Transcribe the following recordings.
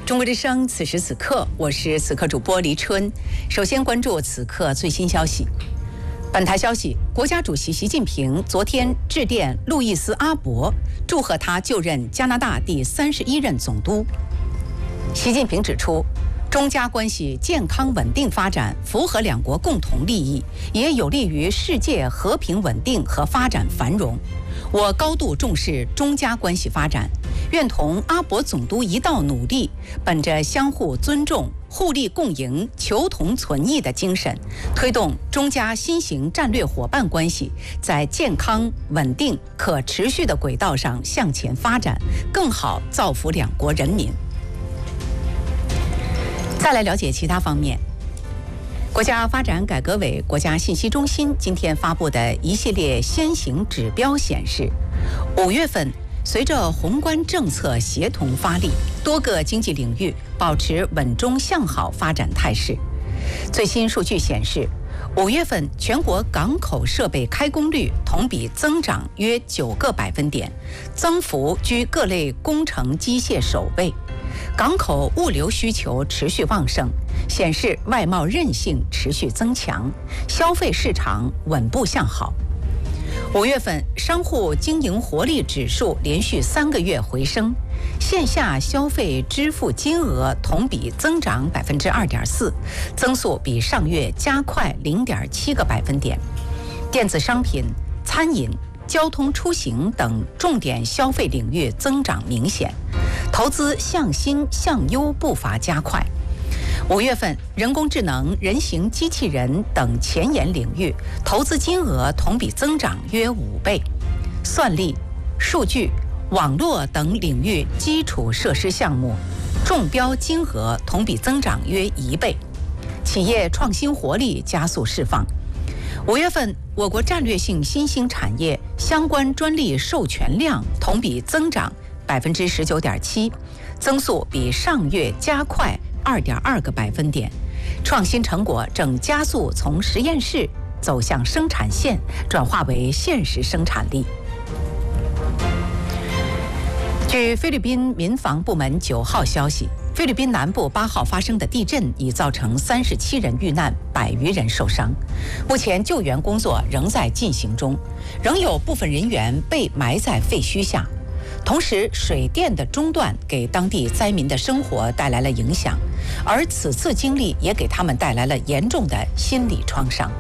中国之声，此时此刻，我是此刻主播黎春。首先关注此刻最新消息。本台消息，国家主席习近平昨天致电路易斯·阿伯，祝贺他就任加拿大第31任总督。习近平指出，中加关系健康稳定发展，符合两国共同利益，也有利于世界和平稳定和发展繁荣。我高度重视中加关系发展，愿同阿伯总督一道努力，本着相互尊重、互利共赢、求同存异的精神，推动中加新型战略伙伴关系在健康、稳定、可持续的轨道上向前发展，更好造福两国人民。再来了解其他方面。国家发展改革委国家信息中心今天发布的一系列先行指标显示，5月份随着宏观政策协同发力，多个经济领域保持稳中向好发展态势。最新数据显示，5月份全国港口设备开工率同比增长约9个百分点，增幅居各类工程机械首位。港口物流需求持续旺盛，显示外贸韧性持续增强，消费市场稳步向好。5月份商户经营活力指数连续3个月回升，线下消费支付金额同比增长2.4%，增速比上月加快0.7个百分点。电子商品、餐饮、交通出行等重点消费领域增长明显，投资向新向优步伐加快。5月份，人工智能、人形机器人等前沿领域投资金额同比增长约5倍，算力、数据、网络等领域基础设施项目中标金额同比增长约1倍，企业创新活力加速释放。5月份，我国战略性新兴产业相关专利授权量同比增长19.7%，增速比上月加快2.2个百分点，创新成果正加速从实验室走向生产线，转化为现实生产力。据菲律宾民防部门9号消息，菲律宾南部8号发生的地震已造成37人遇难，100余人受伤。目前救援工作仍在进行中，仍有部分人员被埋在废墟下。同时，水电的中断给当地灾民的生活带来了影响，而此次经历也给他们带来了严重的心理创伤。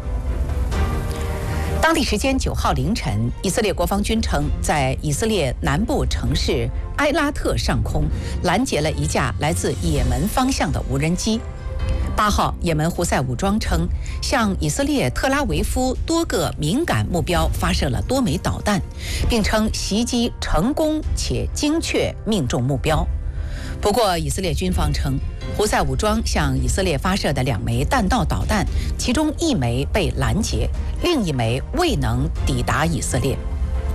当地时间9号凌晨，以色列国防军称，在以色列南部城市埃拉特上空拦截了一架来自也门方向的无人机。8号，也门胡塞武装称，向以色列特拉维夫多个敏感目标发射了多枚导弹，并称袭击成功且精确命中目标。不过，以色列军方称，胡塞武装向以色列发射的2枚弹道导弹，其中1枚被拦截，另1枚未能抵达以色列。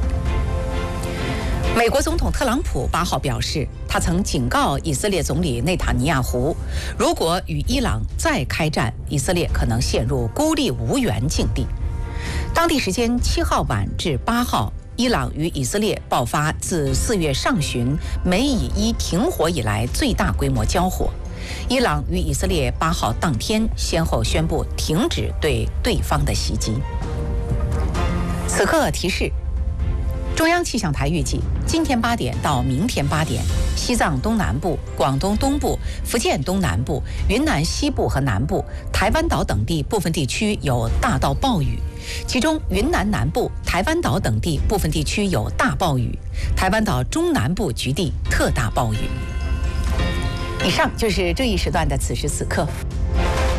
美国总统特朗普8号表示，他曾警告以色列总理内塔尼亚胡，如果与伊朗再开战，以色列可能陷入孤立无援境地。当地时间7号晚至8号，伊朗与以色列爆发自4月上旬美以伊停火以来最大规模交火。伊朗与以色列8号当天先后宣布停止对对方的袭击。此刻提示，中央气象台预计，今天8点到明天8点，西藏东南部、广东东部、福建东南部、云南西部和南部、台湾岛等地部分地区有大到暴雨，其中云南南部、台湾岛等地部分地区有大暴雨，台湾岛中南部局地特大暴雨。以上就是这一时段的此时此刻。